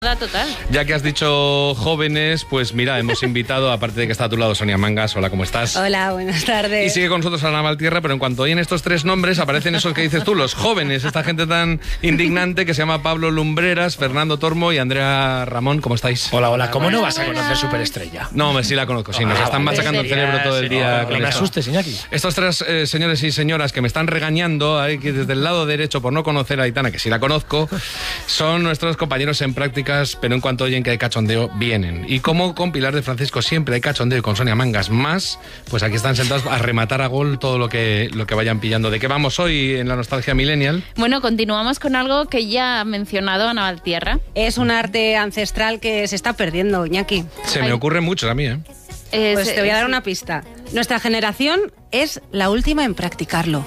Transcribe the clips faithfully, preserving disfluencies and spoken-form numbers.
Total. Ya que has dicho jóvenes, pues mira, hemos invitado, aparte de que está a tu lado Sonia Mangas. Hola, ¿cómo estás? Hola, buenas tardes. Y sigue con nosotros Ana Valtierra, pero en cuanto oyen estos tres nombres aparecen esos que dices tú, los jóvenes, esta gente tan indignante que se llama Pablo Lumbreras, Fernando Tormo y Andrea Ramón. ¿Cómo estáis? Hola, hola. ¿Cómo no vas a conocer Superestrella? No, sí la conozco, sí, nos Ah, están vale. machacando el cerebro todo el día. No, con me esto. asustes, Iñaki. Estos tres eh, señores y señoras que me están regañando ahí, que desde el lado derecho por no conocer a Aitana, que sí la conozco, son nuestros compañeros en prácticas, pero en cuanto oyen que hay cachondeo, vienen. Y como con Pilar de Francisco siempre hay cachondeo y con Sonia Mangas más, pues aquí están sentados a rematar a gol todo lo que, lo que vayan pillando. ¿De qué vamos hoy en la nostalgia millennial? Bueno, continuamos con algo que ya ha mencionado Ana Valtierra. Es un arte ancestral que se está perdiendo, Iñaki. Se Ay. me ocurre mucho a mí, ¿eh? Es- Pues te voy a dar es- una pista. Nuestra generación es la última en practicarlo.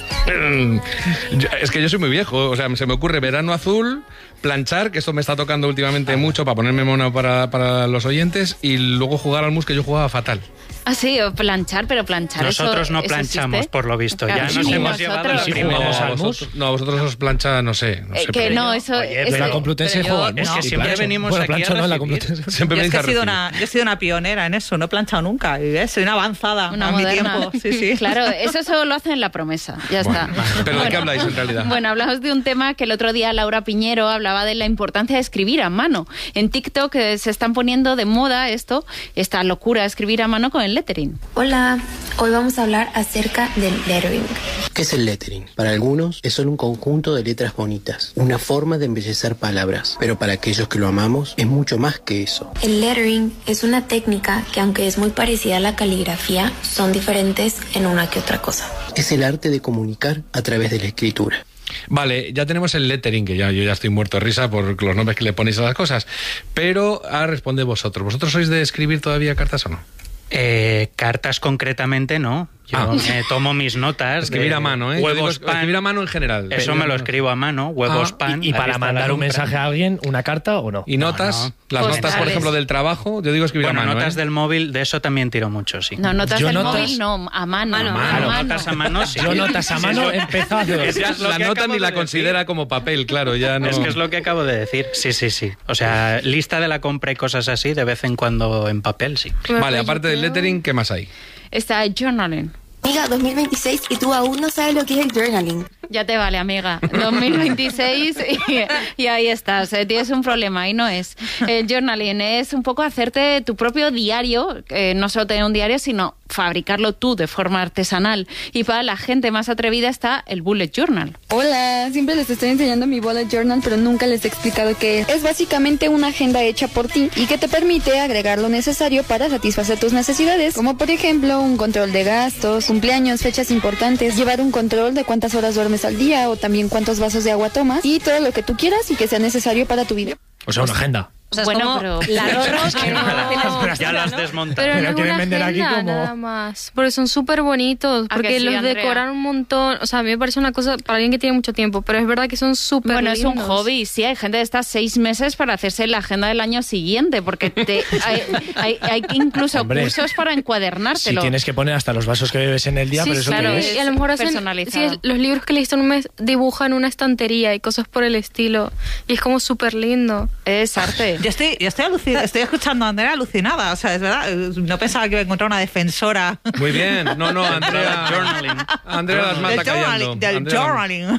Yo- Es que yo soy muy viejo, o sea, se me ocurre verano azul, planchar, que esto me está tocando últimamente mucho para ponerme mono para, para los oyentes, y luego jugar al mus, que yo jugaba fatal. Ah, sí, o planchar, pero planchar. Nosotros eso, no eso planchamos, existe. por lo visto. Claro, Ya sí, nos sí, hemos nosotros. llevado la ¿Y si primera. jugamos No, al mus? vosotros, no, vosotros os plancha, no sé. No Eh, sé que pero- no, eso... Oye, eso- pero la Complutense pero yo- juega al mus. es que y siempre plancha. venimos Bueno, aquí a plancha no en la recibir. Complutense. Siempre Yo me es que he dice sido una, yo he sido una pionera en eso, no he planchado nunca. Y ves, soy una avanzada Una a mi moderna. tiempo. Sí, sí. Claro, eso solo lo hacen en la promesa. Ya está. ¿Pero de qué habláis en realidad? Bueno, hablamos de un tema que el otro día Laura Piñero hablaba de la importancia de escribir a mano. En TikTok eh, se están poniendo de moda esto, esta locura de escribir a mano con el lettering. Hola, hoy vamos a hablar acerca del lettering. ¿Qué es el lettering? Para algunos es solo un conjunto de letras bonitas, una forma de embellecer palabras, pero para aquellos que lo amamos es mucho más que eso. El lettering es una técnica que, aunque es muy parecida a la caligrafía, son diferentes en una que otra cosa. Es el arte de comunicar a través de la escritura. Vale, ya tenemos el lettering, que ya yo ya estoy muerto de risa por los nombres que le ponéis a las cosas, pero ahora responde vosotros. ¿Vosotros sois de escribir todavía cartas o no? Eh, cartas concretamente no. Yo Ah. me tomo mis notas. Escribir de a mano, ¿eh? Yo digo, Huevos pan. escribir a mano en general. Eso Pero me lo no. escribo a mano. Huevos Ah, pan. ¿Y, y la para lista de mandar la un compra. mensaje a alguien, una carta o no? ¿Y notas? No, no. Las Pues notas, por tales. ejemplo, del trabajo. Yo digo escribir Bueno, a mano, notas ¿eh? del móvil, de eso también tiro mucho, sí. No, notas Yo del notas- móvil, no, a mano. Mano, a mano. mano. Notas a mano, sí. Yo notas a mano he empezado hace dos. Es que es lo La que nota acabo ni la de considera decir. como papel, claro, ya no... Es que es lo que acabo de decir. Sí, sí, sí. O sea, lista de la compra y cosas así, de vez en cuando en papel, sí. Vale, aparte del lettering, ¿qué más hay? Está journaling. Amiga, dos mil veintiséis y tú aún no sabes lo que es el journaling. Ya te vale, amiga. dos mil veintiséis y, y ahí estás. Eh, tienes un problema y no es. El journaling es un poco hacerte tu propio diario, eh, no solo tener un diario, sino fabricarlo tú de forma artesanal. Y para la gente más atrevida está el bullet journal. Hola, siempre les estoy enseñando mi bullet journal, pero nunca les he explicado qué es. Es básicamente una agenda hecha por ti y que te permite agregar lo necesario para satisfacer tus necesidades, como por ejemplo un control de gastos, cumpleaños, fechas importantes, llevar un control de cuántas horas duermes al día o también cuántos vasos de agua tomas y todo lo que tú quieras y que sea necesario para tu vida. O sea, una agenda. O sea, es Bueno, como pero- la Rorros que no Ya, ya lo has desmontado. Pero, Pero no es quieren una vender aquí agenda, como- nada más. Porque son súper bonitos. ¿A Porque que sí, los Andrea? decoran un montón. O sea, a mí me parece una cosa para alguien que tiene mucho tiempo. Pero es verdad que son súper Bueno, es un lindos. hobby, sí, hay gente que está seis meses para hacerse la agenda del año siguiente, porque te, hay, hay, hay incluso Hombre, cursos para Si encuadernártelo. tienes que poner hasta los vasos que bebes en el día, Sí, pero eso claro, que es- es... y a lo mejor hacen, personalizado. sí, los libros que leíste en un mes dibujan una estantería y cosas por el estilo. Y es como súper lindo. Es arte. Yo estoy, yo estoy, alucin- estoy escuchando a Andrea alucinada. O sea, es verdad. No pensaba que iba a encontrar una defensora Muy bien. No, no, Andrea... Journaling. Andrea las mata del callando. journaling. Del Andrea- journaling.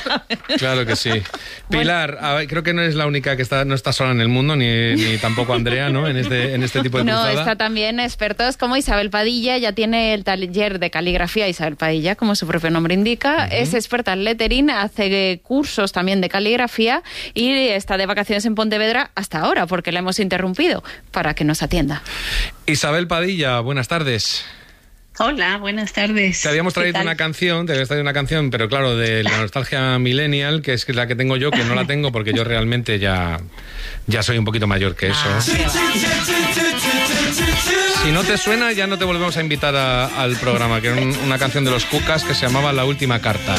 Claro que sí. Pilar, a ver, creo que no es la única que está, no está sola en el mundo, ni, ni tampoco Andrea, ¿no? En este, en este tipo de No, cruzada. está también expertos como Isabel Padilla, ya tiene el taller de caligrafía Isabel Padilla, como su propio nombre indica, es experta en lettering, hace cursos también de caligrafía y está de vacaciones en Pontevedra hasta ahora, porque la hemos interrumpido, para que nos atienda. Isabel Padilla, buenas tardes. Hola, buenas tardes. Te habíamos ¿Qué traído tal? una canción, te habíamos traído una canción, pero claro, de la nostalgia millennial, que es la que tengo yo, que no la tengo porque yo realmente ya, ya soy un poquito mayor que eso. Si no te suena, ya no te volvemos a invitar a- al programa, que era un- una canción de los Cucas que se llamaba La Última Carta.